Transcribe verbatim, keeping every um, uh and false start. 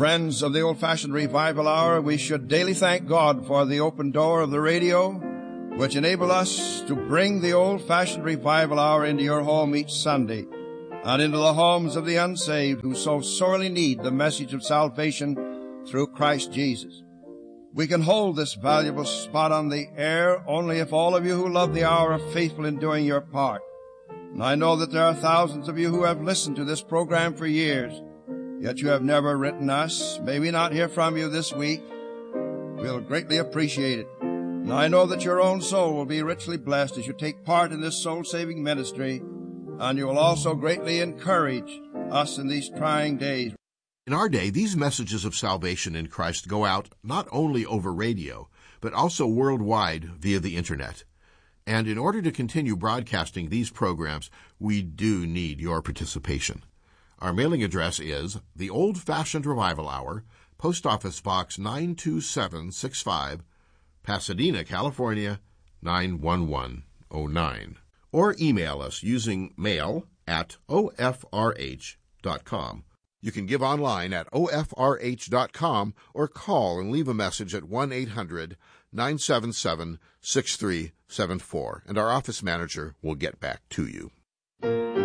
Friends of the Old-Fashioned Revival Hour, we should daily thank God for the open door of the radio, which enable us to bring the Old-Fashioned Revival Hour into your home each Sunday and into the homes of the unsaved who so sorely need the message of salvation through Christ Jesus. We can hold this valuable spot on the air only if all of you who love the hour are faithful in doing your part. And I know that there are thousands of you who have listened to this program for years, yet you have never written us. May we not hear from you this week? We'll greatly appreciate it. And I know that your own soul will be richly blessed as you take part in this soul-saving ministry, and you will also greatly encourage us in these trying days. In our day, these messages of salvation in Christ go out not only over radio, but also worldwide via the Internet. And in order to continue broadcasting these programs, we do need your participation. Our mailing address is the Old-Fashioned Revival Hour, Post Office Box nine two seven six five, Pasadena, California, nine one one oh nine. Or email us using mail at O F R H dot com. You can give online at O F R H dot com or call and leave a message at one eight hundred nine seven seven six three seven four, and our office manager will get back to you.